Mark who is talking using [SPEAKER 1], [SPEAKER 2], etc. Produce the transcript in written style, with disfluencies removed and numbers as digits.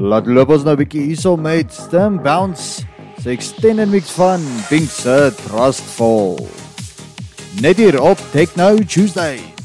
[SPEAKER 1] Laat loop ons nou 'n bietjie hierso met Stem Bounce, sy extended mix van Pink se Trustful. Net hier op Techno Tuesday.